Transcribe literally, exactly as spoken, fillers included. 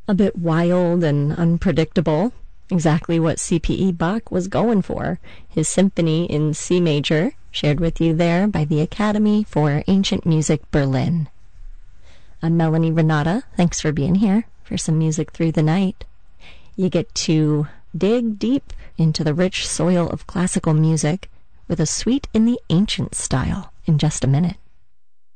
A bit wild and unpredictable. Exactly what C P E Bach was going for. His symphony in C major, shared with you there by the Academy for Ancient Music Berlin. I'm Melanie Renata. Thanks for being here for some music through the night. You get to dig deep into the rich soil of classical music with a suite in the ancient style in just a minute.